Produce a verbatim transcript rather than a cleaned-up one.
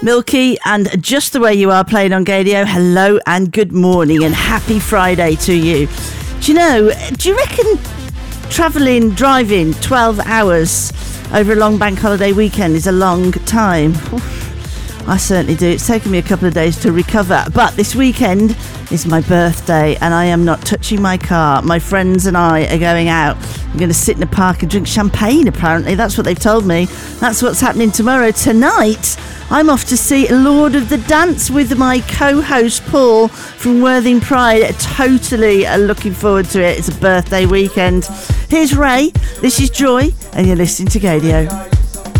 Milky and Just the Way You Are playing on Gadio. Hello and good morning and happy Friday to you. Do you know, do you reckon travelling, driving twelve hours over a long bank holiday weekend is a long time? I certainly do. It's taken me a couple of days to recover. But this weekend is my birthday and I am not touching my car. My friends and I are going out. I'm going to sit in the park and drink champagne, apparently. That's what they've told me. That's what's happening tomorrow. Tonight, I'm off to see Lord of the Dance with my co-host Paul from Worthing Pride. Totally uh, looking forward to it. It's a birthday weekend. Here's Ray. This is Joy and you're listening to Gadio.